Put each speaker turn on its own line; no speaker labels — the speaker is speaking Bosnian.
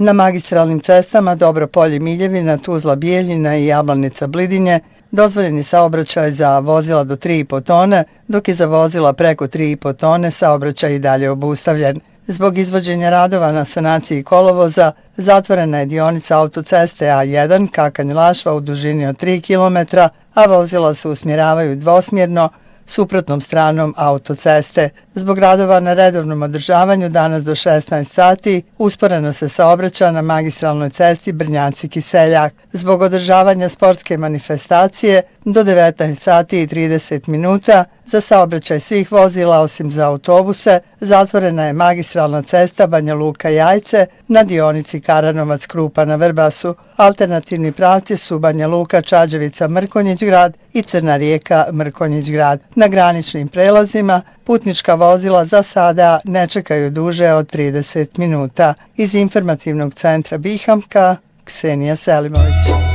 Na magistralnim cestama Dobro Polje Miljevina, Tuzla Bijeljina i Jablanica Blidinje dozvoljeni saobraćaj za vozila do 3,5 tone, dok je za vozila preko 3,5 tone saobraćaj i dalje obustavljen. Zbog izvođenja radova na sanaciji kolovoza, zatvorena je dionica autoceste A1 Kakanj-Lašva u dužini od 3 km, a vozila se usmjeravaju dvosmjerno, suprotnom stranom autoceste. Zbog radova na redovnom održavanju danas do 16 sati usporeno se saobraća na magistralnoj cesti Brnjaci-Kiseljak. Zbog održavanja sportske manifestacije do 19 sati i 30 minuta za saobraćaj svih vozila osim za autobuse zatvorena je magistralna cesta Banja Luka-Jajce na dionici Karanovac-Krupa na Vrbasu. Alternativni pravci su Banja Luka-Čađevica-Mrkonjić grad i Crna Rijeka-Mrkonjić grad. Na graničnim prelazima putnička vozila za sada ne čekaju duže od 30 minuta. Iz informativnog centra Bihamka, Ksenija Selimović.